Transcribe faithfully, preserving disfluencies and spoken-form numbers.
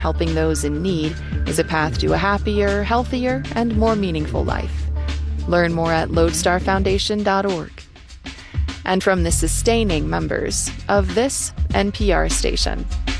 Helping those in need is a path to a happier, healthier, and more meaningful life. Learn more at lodestar foundation dot org. And from the sustaining members of this N P R station.